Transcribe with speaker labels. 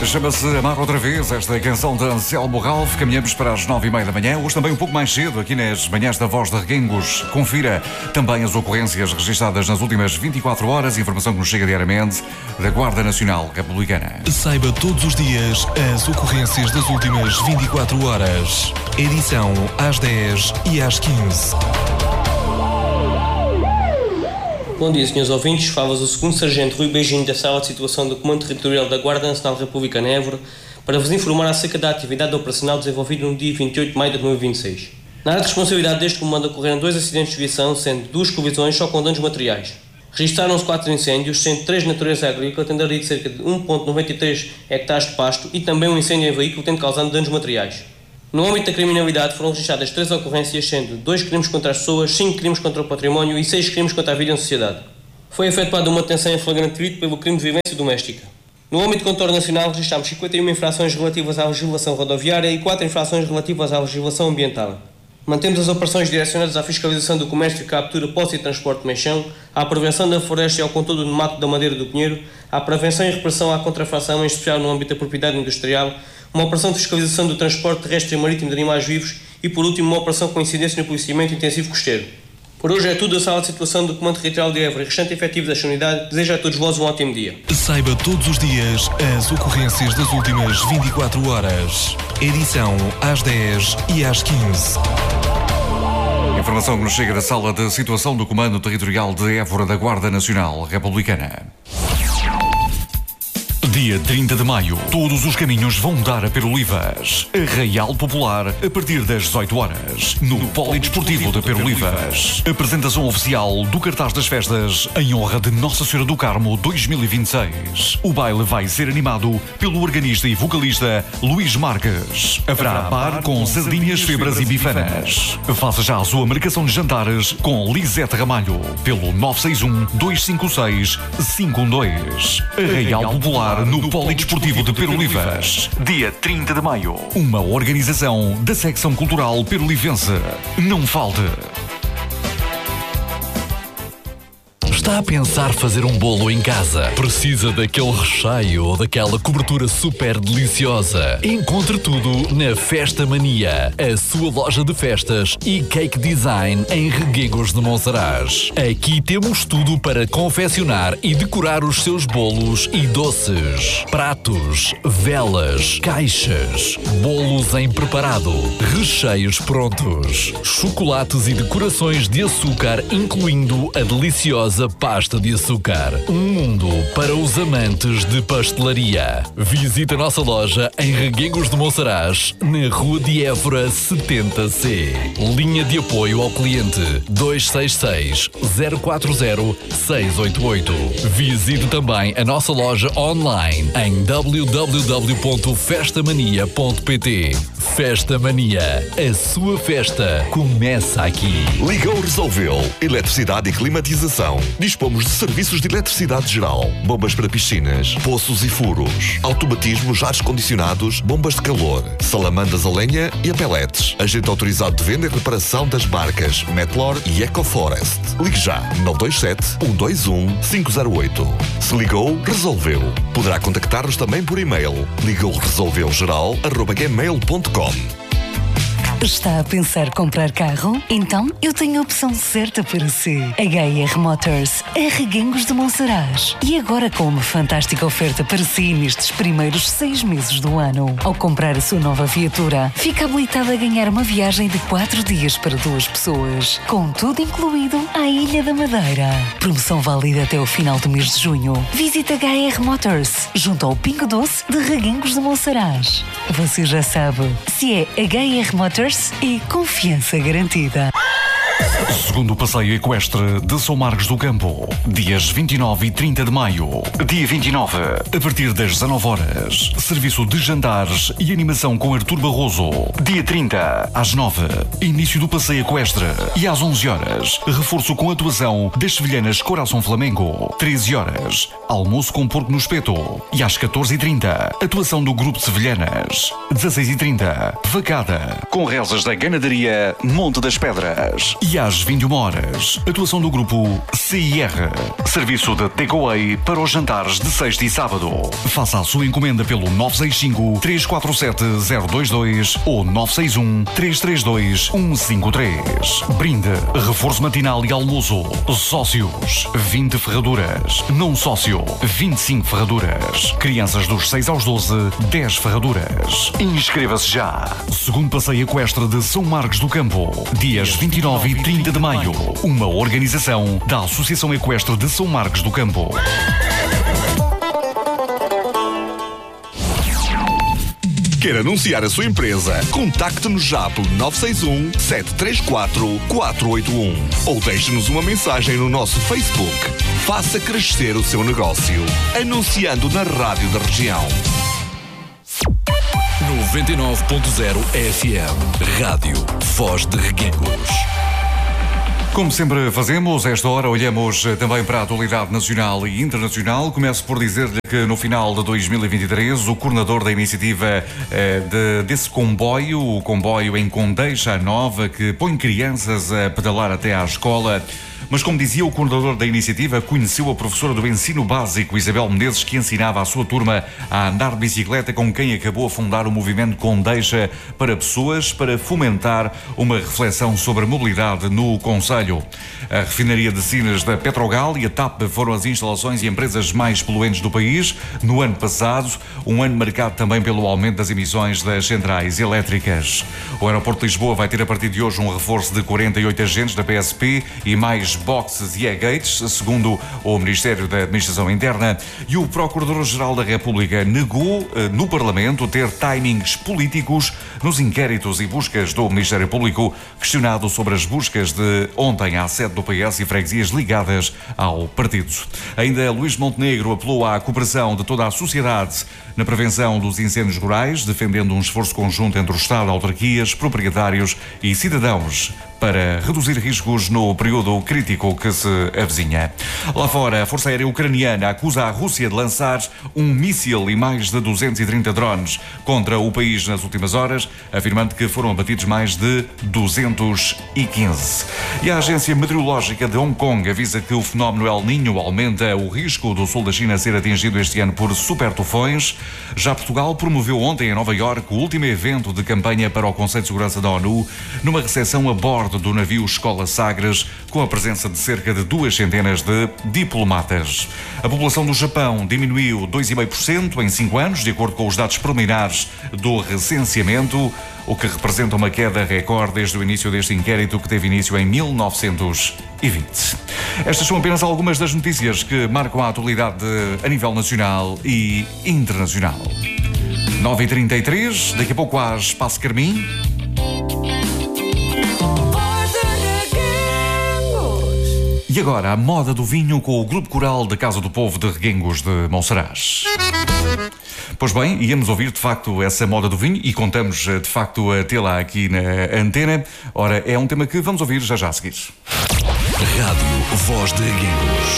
Speaker 1: Chama-se Amar Outra Vez, esta canção de Anselmo Ralph. Caminhamos para as 9h30 da manhã. Hoje também um pouco mais cedo, aqui nas manhãs da Voz de Reguengos. Confira também as ocorrências registadas nas últimas 24 horas. Informação que nos chega diariamente da Guarda Nacional Republicana.
Speaker 2: Saiba todos os dias as ocorrências das últimas 24 horas. Edição às 10 e às 15.
Speaker 3: Bom dia, senhores ouvintes. Fala-vos o 2º Sargento Rui Beijinho da Sala de Situação do Comando Territorial da Guarda Nacional Republicana Évora para vos informar acerca da atividade operacional desenvolvida no dia 28 de maio de 2026. Na área de responsabilidade deste comando ocorreram 2 acidentes de viação, sendo 2 colisões só com danos materiais. Registaram-se 4 incêndios, sendo 3 de natureza agrícola, tendo arido cerca de 1,93 hectares de pasto e também um incêndio em veículo, tendo causado danos materiais. No âmbito da criminalidade foram registradas 3 ocorrências, sendo 2 crimes contra as pessoas, 5 crimes contra o património e 6 crimes contra a vida em sociedade. Foi efetuada uma detenção em flagrante delito pelo crime de violência doméstica. No âmbito do contorno nacional registramos 51 infrações relativas à legislação rodoviária e 4 infrações relativas à legislação ambiental. Mantemos as operações direcionadas à fiscalização do comércio, captura, posse e transporte de mexão, à prevenção da floresta e ao controle do mato da madeira do pinheiro, à prevenção e repressão à contrafação, em especial no âmbito da propriedade industrial, uma operação de fiscalização do transporte terrestre e marítimo de animais vivos e, por último, uma operação com incidência no policiamento intensivo costeiro. Por hoje é tudo. A Sala de Situação do Comando Territorial de Évora e restante efetivo desta unidade deseja a todos vós um ótimo dia.
Speaker 2: Saiba todos os dias as ocorrências das últimas 24 horas. Edição às 10 e às 15.
Speaker 1: Informação que nos chega da Sala de Situação do Comando Territorial de Évora da Guarda Nacional Republicana. Dia 30 de maio, todos os caminhos vão dar a Perolivas. Arraial Popular, a partir das 18 horas, no Polidesportivo de Perolivas. Apresentação oficial do cartaz das festas em honra de Nossa Senhora do Carmo 2026. O baile vai ser animado pelo organista e vocalista Luís Marques. Haverá bar com sardinhas, febras e bifanas. Faça já a sua marcação de jantares com Lisete Ramalho pelo 961-256-512. Arraial Popular no Polidesportivo de Perolivas. Dia 30 de maio. Uma organização da Secção Cultural Perolivense. Não falte.
Speaker 4: Está a pensar fazer um bolo em casa? Precisa daquele recheio ou daquela cobertura super deliciosa? Encontre tudo na Festa Mania, a sua loja de festas e cake design em Reguengos de Monsaraz. Aqui temos tudo para confeccionar e decorar os seus bolos e doces. Pratos, velas, caixas, bolos em preparado, recheios prontos, chocolates e decorações de açúcar, incluindo a deliciosa pasta de açúcar. Um mundo para os amantes de pastelaria. Visite a nossa loja em Reguengos de Monsaraz, na Rua de Évora 70C. Linha de apoio ao cliente 266-040-688. Visite também a nossa loja online em www.festamania.pt. Festa Mania, a sua festa começa aqui.
Speaker 5: Ligou Resolveu. Eletricidade e climatização. Dispomos de serviços de eletricidade geral, bombas para piscinas, poços e furos, automatismos, ares condicionados, bombas de calor, salamandas a lenha e a pellets. Agente autorizado de venda e reparação das marcas Metlor e EcoForest. Ligue já 927-121-508. Se ligou, resolveu. Poderá contactar-nos também por e-mail. ligouresolveugeral@gmail.com.
Speaker 6: Está a pensar comprar carro? Então eu tenho a opção certa para si. HR Motors, a Reguengos de Monsaraz. E agora com uma fantástica oferta para si nestes primeiros 6 meses do ano. Ao comprar a sua nova viatura, fica habilitado a ganhar uma viagem de 4 dias para 2 pessoas, com tudo incluído à Ilha da Madeira. Promoção válida até o final do mês de junho. Visite HR Motors, junto ao Pingo Doce de Reguengos de Monsaraz. Você já sabe, se é HR Motors, e confiança garantida.
Speaker 1: Segundo o passeio equestre de São Marcos do Campo, dias 29 e 30 de maio. Dia 29, a partir das 19 horas, serviço de jantares e animação com Artur Barroso. Dia 30, às 9, início do passeio equestre. E às 11 horas, reforço com atuação das sevilhanas Coração Flamengo. 13 horas, almoço com porco no espeto. E às 14h30, atuação do grupo de sevilhanas. 16h30, vacada, com rezas da ganadaria Monte das Pedras. E às 21h, atuação do grupo CIR, serviço de takeaway para os jantares de sexta e sábado. Faça a sua encomenda pelo 965-347-022 ou 961-332-153. Brinde, reforço matinal e almoço. Sócios, 20 ferraduras. Não sócio, 25 ferraduras. Crianças dos 6 aos 12, 10 ferraduras. Inscreva-se já. Segundo passeio equestre de São Marcos do Campo, dias 29 e 30 de maio. Uma organização da Associação Equestre de São Marcos do Campo.
Speaker 5: Quer anunciar a sua empresa? Contacte-nos já pelo 961-734-481 ou deixe-nos uma mensagem no nosso Facebook. Faça crescer o seu negócio, anunciando na rádio da região.
Speaker 4: 99.0 FM, Rádio Foz de Reguengos.
Speaker 1: Como sempre fazemos, esta hora olhamos também para a atualidade nacional e internacional. Começo por dizer-lhe que no final de 2023 o coordenador da iniciativa desse comboio, o comboio em Condeixa Nova, que põe crianças a pedalar até à escola. Mas, como dizia o coordenador da iniciativa, conheceu a professora do ensino básico, Isabel Menezes, que ensinava a sua turma a andar de bicicleta, com quem acabou a fundar o movimento Condeixa para pessoas, para fomentar uma reflexão sobre a mobilidade no concelho. A refinaria de Sines da Petrogal e a TAP foram as instalações e empresas mais poluentes do país no ano passado, um ano marcado também pelo aumento das emissões das centrais elétricas. O aeroporto de Lisboa vai ter a partir de hoje um reforço de 48 agentes da PSP e mais boxes e gates, segundo o Ministério da Administração Interna, e o Procurador-Geral da República negou no Parlamento ter timings políticos nos inquéritos e buscas do Ministério Público, questionado sobre as buscas de ontem à sede do PS e freguesias ligadas ao partido. Ainda Luís Montenegro apelou à cooperação de toda a sociedade na prevenção dos incêndios rurais, defendendo um esforço conjunto entre o Estado, autarquias, proprietários e cidadãos para reduzir riscos no período crítico que se avizinha. Lá fora, a Força Aérea Ucraniana acusa a Rússia de lançar um míssil e mais de 230 drones contra o país nas últimas horas, afirmando que foram abatidos mais de 215. E a Agência Meteorológica de Hong Kong avisa que o fenómeno El Niño aumenta o risco do sul da China ser atingido este ano por supertufões. Já Portugal promoveu ontem em Nova Iorque o último evento de campanha para o Conselho de Segurança da ONU, numa recepção a bordo do navio Escola Sagres, com a presença de cerca de 200 de diplomatas. A população do Japão diminuiu 2,5% em 5 anos, de acordo com os dados preliminares do recenseamento, o que representa uma queda recorde desde o início deste inquérito, que teve início em 1920. Estas são apenas algumas das notícias que marcam a atualidade a nível nacional e internacional. 9h33, daqui a pouco há Espaço Carmim. E agora, a moda do vinho com o Grupo Coral da Casa do Povo de Reguengos de Monsaraz. Pois bem, íamos ouvir de facto essa moda do vinho e contamos de facto a tê-la aqui na antena. Ora, é um tema que vamos ouvir já a seguir.
Speaker 4: Rádio Voz de Reguengos.